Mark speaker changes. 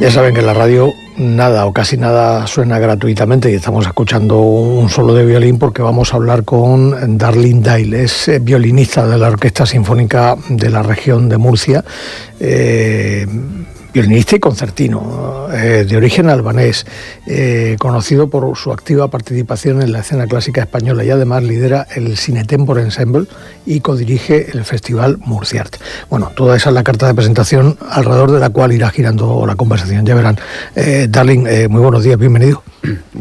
Speaker 1: Ya saben que en la radio nada o casi nada suena gratuitamente y estamos escuchando un solo de violín porque vamos a hablar con Darlene Dale. Es violinista de la Orquesta Sinfónica de la región de Murcia, violinista y concertino, de origen albanés, conocido por su activa participación en la escena clásica española y además lidera el Cinetempore Ensemble y codirige el Festival Murciart. Bueno, toda esa es la carta de presentación alrededor de la cual irá girando la conversación, ya verán. Darlene, muy buenos días, bienvenido.